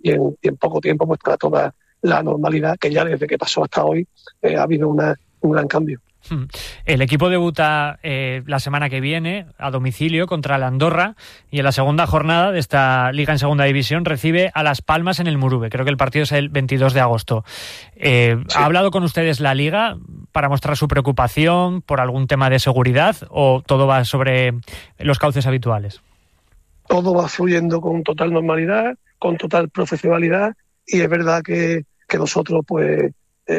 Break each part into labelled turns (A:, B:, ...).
A: en poco tiempo pues para toda la normalidad, que ya desde que pasó hasta hoy ha habido un gran cambio.
B: El equipo debuta la semana que viene a domicilio contra el Andorra y en la segunda jornada de esta Liga en Segunda División recibe a Las Palmas en el Murube. Creo que el partido es el 22 de agosto. Sí. ¿Ha hablado con ustedes la Liga para mostrar su preocupación por algún tema de seguridad o todo va sobre los cauces habituales?
A: Todo va fluyendo con total normalidad, con total profesionalidad, y es verdad que nosotros pues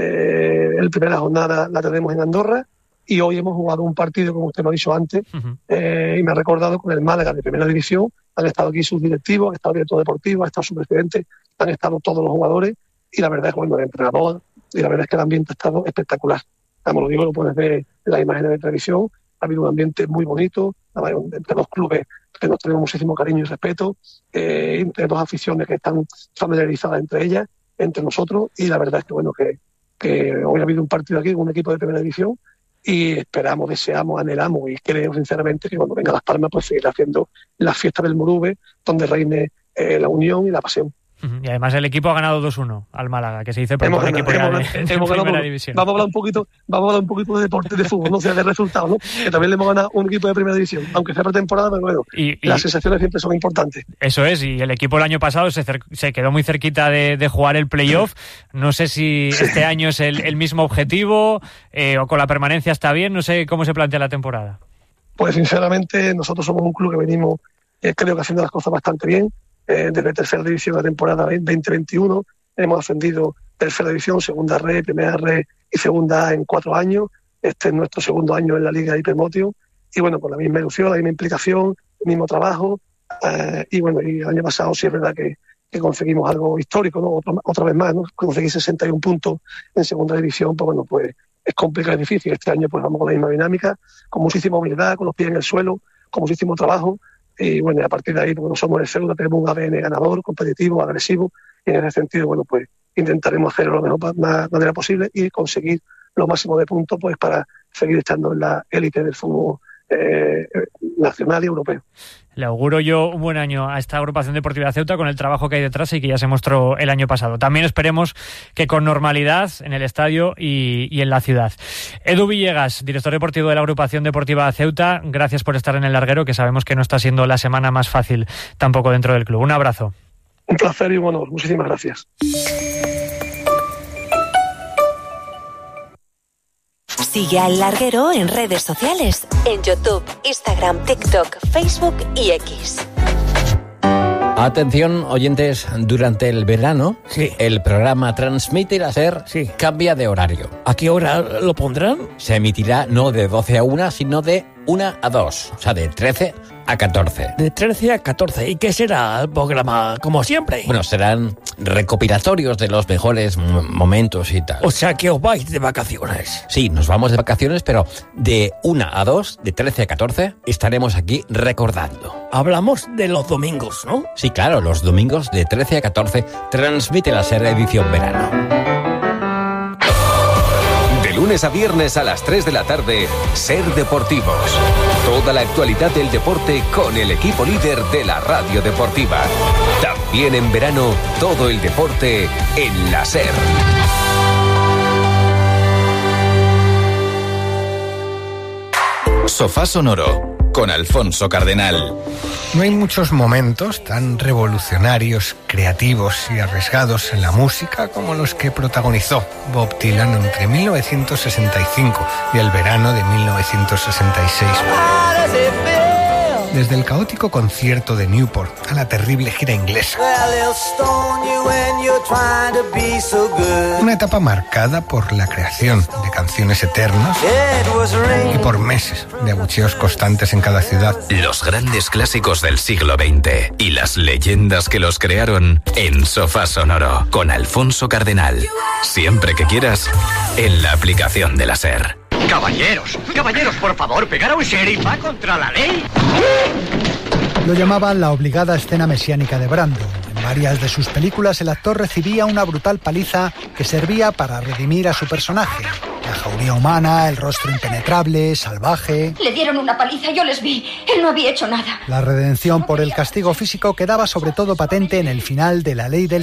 A: la primera jornada la tenemos en Andorra y hoy hemos jugado un partido, como usted me ha dicho antes, y me ha recordado, con el Málaga de Primera División. Han estado aquí sus directivos, ha estado el director deportivo, ha estado su presidente, han estado todos los jugadores y la verdad es que, bueno, el entrenador, y la verdad es que el ambiente ha estado espectacular. Como lo digo, lo puedes ver en las imágenes de televisión, ha habido un ambiente muy bonito, entre dos clubes que nos tenemos muchísimo cariño y respeto, entre dos aficiones que están familiarizadas entre ellas, entre nosotros, y la verdad es que, bueno, que hoy ha habido un partido aquí con un equipo de Primera División y esperamos, deseamos, anhelamos y creo sinceramente que cuando venga Las Palmas pues seguirá haciendo la fiesta del Murube, donde reine la unión y la pasión.
B: Y además el equipo ha ganado 2-1 al Málaga, que se dice pronto un equipo de Primera División.
A: Vamos a hablar un poquito de deporte, de fútbol, no sea de resultados, ¿no? Que también le hemos ganado un equipo de Primera División, aunque sea pretemporada, pero bueno, las sensaciones siempre son importantes.
B: Eso es, y el equipo el año pasado se quedó muy cerquita de jugar el playoff. No sé si este año es el mismo objetivo o con la permanencia está bien, no sé cómo se plantea la temporada.
A: Pues sinceramente nosotros somos un club que venimos, creo que haciendo las cosas bastante bien. Desde Tercera División la temporada 2021 hemos ascendido Tercera División, Segunda Red, Primera Red y Segunda en 4 años. Este es nuestro segundo año en la Liga Hipermotion y bueno, con la misma ilusión, la misma implicación, el mismo trabajo, y bueno, y el año pasado sí es verdad que conseguimos algo histórico, ¿no? Otra vez más, ¿no? Conseguir 61 puntos en Segunda División, pues bueno, pues es complicado, es difícil. Este año pues vamos con la misma dinámica, con muchísima humildad, con los pies en el suelo, con muchísimo trabajo. Y bueno, y a partir de ahí, porque no somos el Ceuta, tenemos un ADN ganador, competitivo, agresivo, y en ese sentido, bueno, pues intentaremos hacerlo lo mejor manera posible y conseguir lo máximo de puntos pues para seguir estando en la élite del fútbol nacional y europeo.
B: Le auguro yo un buen año a esta agrupación deportiva Ceuta con el trabajo que hay detrás y que ya se mostró el año pasado. También esperemos que con normalidad en el estadio y en la ciudad. Edu Villegas, director deportivo de la agrupación deportiva Ceuta, gracias por estar en el larguero, que sabemos que no está siendo la semana más fácil tampoco dentro del club. Un abrazo.
A: Un placer y un honor. Muchísimas gracias.
C: Sigue al Larguero en redes sociales, en YouTube, Instagram, TikTok, Facebook y X.
D: Atención, oyentes, durante el verano,
E: sí,
D: el programa Transmite la SER cambia de horario.
E: ¿A qué hora lo pondrán?
D: Se emitirá no de 12 a 1, sino de 1 a 2, o sea, de 13 a 14.
E: De 13 a 14. ¿Y qué será el programa, como siempre?
D: Bueno, serán recopilatorios de los mejores momentos y tal.
E: O sea, que os vais de vacaciones.
D: Sí, nos vamos de vacaciones, pero de 1 a 2, de 13 a 14, estaremos aquí recordando.
E: Hablamos de los domingos, ¿no?
D: Sí, claro, los domingos de 13 a 14, Transmite la SER edición verano.
F: De lunes a viernes a las 3 de la tarde, Ser Deportivos. Toda la actualidad del deporte con el equipo líder de la radio deportiva. También en verano, todo el deporte en la SER. Sofá Sonoro con Alfonso Cardenal.
G: No hay muchos momentos tan revolucionarios, creativos y arriesgados en la música como los que protagonizó Bob Dylan entre 1965 y el verano de 1966. Desde el caótico concierto de Newport a la terrible gira inglesa. Una etapa marcada por la creación de canciones eternas y por meses de abucheos constantes en cada ciudad.
F: Los grandes clásicos del siglo XX y las leyendas que los crearon en Sofá Sonoro con Alfonso Cardenal. Siempre que quieras, en la aplicación de la SER.
H: Caballeros, por favor, pegar a un sheriff va contra la ley.
I: Lo llamaban la obligada escena mesiánica de Brando. En varias de sus películas el actor recibía una brutal paliza que servía para redimir a su personaje. La jauría humana, el rostro impenetrable, salvaje.
J: Le dieron una paliza, yo les vi. Él no había hecho nada.
I: La redención por el castigo físico quedaba sobre todo patente en el final de La Ley del